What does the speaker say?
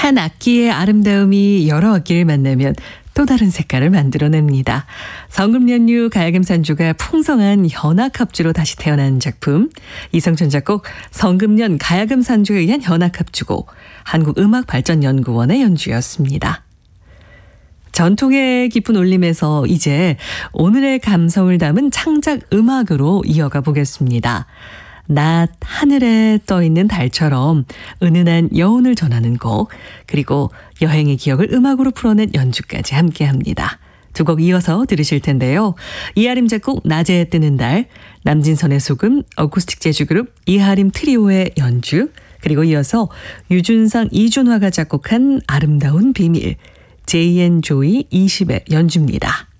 한 악기의 아름다움이 여러 악기를 만나면 또 다른 색깔을 만들어냅니다. 성금연류 가야금 산주가 풍성한 현악합주로 다시 태어난 작품, 이성춘 작곡 성금연 가야금 산주에 의한 현악합주고 한국음악발전연구원의 연주였습니다. 전통의 깊은 울림에서 이제 오늘의 감성을 담은 창작 음악으로 이어가 보겠습니다. 낮 하늘에 떠있는 달처럼 은은한 여운을 전하는 곡, 그리고 여행의 기억을 음악으로 풀어낸 연주까지 함께합니다. 두 곡 이어서 들으실 텐데요. 이하림 작곡 낮에 뜨는 달, 남진선의 소금, 어쿠스틱 재즈그룹 이하림 트리오의 연주, 그리고 이어서 유준상 이준화가 작곡한 아름다운 비밀, JN 조이 20의 연주입니다.